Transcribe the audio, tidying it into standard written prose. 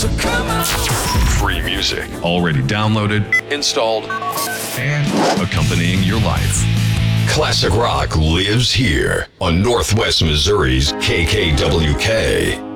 So come on. Free music already downloaded, installed, and accompanying your life. Classic rock lives here on Northwest Missouri's KKWK.